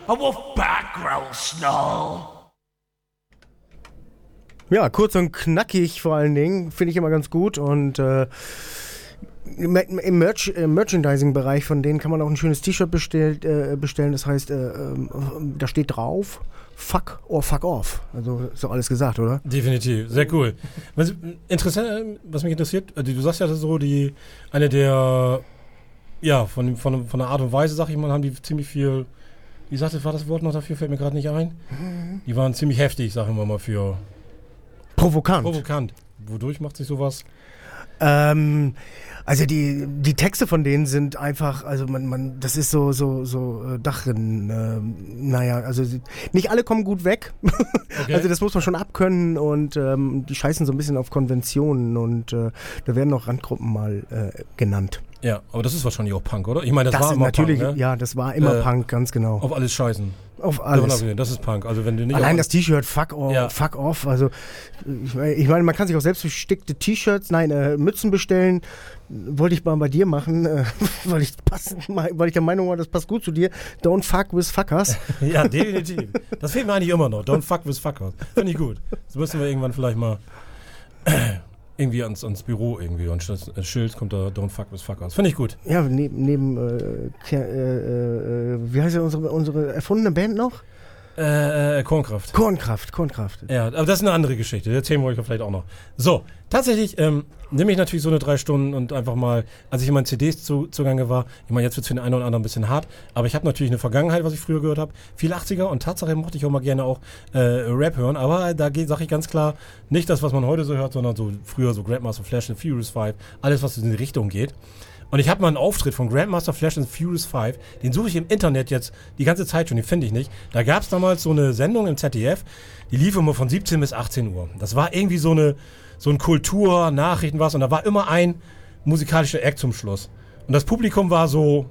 A wolf pack growls snarl. Ja, kurz und knackig vor allen Dingen, finde ich immer ganz gut und im Merchandising-Bereich von denen kann man auch ein schönes T-Shirt bestellen, das heißt, da steht drauf, fuck or fuck off. Also ist doch alles gesagt, oder? Definitiv, sehr cool. Interessant, was mich interessiert, du sagst ja so, eine der, ja, von der Art und Weise, sag ich mal, haben die ziemlich viel, wie sagte, war das Wort noch dafür, fällt mir gerade nicht ein. Die waren ziemlich heftig, sagen wir mal, für... Provokant. Wodurch macht sich sowas? Also die Texte von denen sind einfach, also man das ist so Dachrinnen, naja, also nicht alle kommen gut weg, okay. Also das muss man schon abkönnen und die scheißen so ein bisschen auf Konventionen und da werden auch Randgruppen mal genannt. Ja, aber das ist wahrscheinlich auch Punk, oder? Ich meine, das war immer natürlich, Punk, ne? Ja, das war immer Punk, ganz genau. Auf alles scheißen. Auf alles. Das ist Punk. Also wenn du nicht allein das T-Shirt, fuck off. Also ich meine, man kann sich auch selbst bestickte T-Shirts, Mützen bestellen. Wollte ich mal bei dir machen, weil ich der Meinung war, das passt gut zu dir. Don't fuck with fuckers. Ja, definitiv. Das fehlt mir eigentlich immer noch. Don't fuck with fuckers. Finde ich gut. Das müssen wir irgendwann vielleicht mal irgendwie ans Büro irgendwie. Und das Schild kommt da, don't fuck with fuckers. Finde ich gut. Ja, neben wie heißt ja unsere erfundene Band noch? Kornkraft. Kornkraft. Ja, aber das ist eine andere Geschichte. Das erzählen wir euch vielleicht auch noch. So, tatsächlich nehme ich natürlich so eine 3 Stunden und einfach mal, als ich in meinen CDs zugange war, ich meine, jetzt wird es für den einen oder anderen ein bisschen hart, aber ich habe natürlich eine Vergangenheit, was ich früher gehört habe. Viel 80er und Tatsache mochte ich auch mal gerne auch Rap hören, aber da sage ich ganz klar, nicht das, was man heute so hört, sondern so früher so Grandmaster Flash and Furious 5, alles, was in die Richtung geht. Und ich habe mal einen Auftritt von Grandmaster Flash and Furious 5, den suche ich im Internet jetzt die ganze Zeit schon, den finde ich nicht. Da gab es damals so eine Sendung im ZDF, die lief immer von 17 bis 18 Uhr. Das war irgendwie so ein Kultur-, Nachrichten was und da war immer ein musikalischer Act zum Schluss. Und das Publikum war so,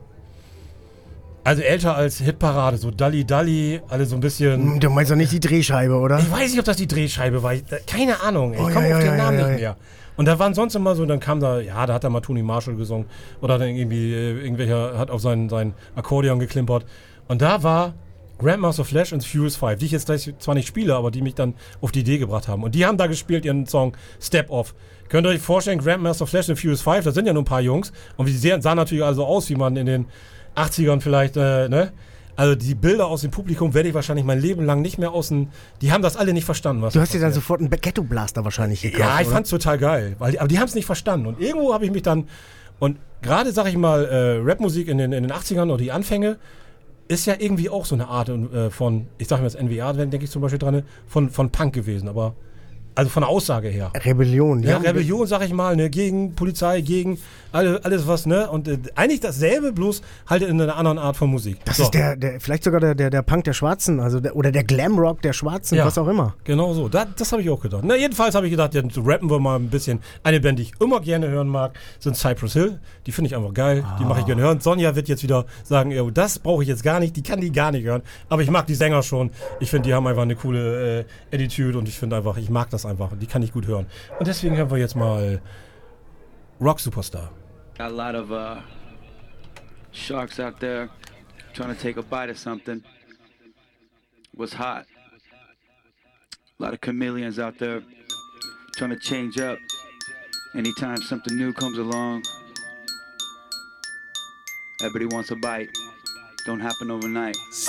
also älter als Hitparade, so Dalli, alle so ein bisschen... Du meinst doch nicht die Drehscheibe, oder? Ich weiß nicht, ob das die Drehscheibe war. Keine Ahnung, ich komme auf den Namen nicht mehr. Und da waren sonst immer so, dann kam da hat er mal Tony Marshall gesungen oder dann irgendwie irgendwelcher hat auf sein Akkordeon geklimpert. Und da war Grandmaster Flash and Furious 5, die ich jetzt zwar nicht spiele, aber die mich dann auf die Idee gebracht haben. Und die haben da gespielt ihren Song Step Off. Könnt ihr euch vorstellen, Grandmaster Flash and Furious 5, da sind ja nur ein paar Jungs. Und die sahen natürlich also aus, wie man in den 80ern vielleicht, ne? Also die Bilder aus dem Publikum werde ich wahrscheinlich mein Leben lang nicht mehr die haben das alle nicht verstanden. Was du hast dir dann sofort einen Ghetto-Blaster wahrscheinlich gekauft, ja, ich fand's total geil, aber die haben es nicht verstanden. Und irgendwo habe ich mich dann, und gerade, sag ich mal, Rapmusik in den 80ern oder die Anfänge, ist ja irgendwie auch so eine Art von, ich sag mal das NWA, denke ich zum Beispiel dran, von Punk gewesen, aber also von der Aussage her. Rebellion, ja. Rebellion, sag ich mal, ne, gegen Polizei, gegen alles was, ne, und eigentlich dasselbe, bloß halt in einer anderen Art von Musik. Das ist der vielleicht sogar der Punk der Schwarzen, also oder der Glamrock der Schwarzen, was auch immer. Genau so, das habe ich auch gedacht. Na, jedenfalls habe ich gedacht, ja, rappen wir mal ein bisschen. Eine Band, die ich immer gerne hören mag, sind Cypress Hill. Die finde ich einfach geil, die mache ich gerne hören. Sonja wird jetzt wieder sagen, ja, das brauche ich jetzt gar nicht, die kann die gar nicht hören. Aber ich mag die Sänger schon. Ich finde, die haben einfach eine coole Attitude und ich finde einfach, ich mag das einfach. Die kann ich gut hören. Und deswegen hören wir jetzt mal Rock Superstar. Got a lot of sharks out there trying to take a bite of something. What's hot? A lot of chameleons out there trying to change up. Anytime something new comes along, everybody wants a bite. Don't happen overnight.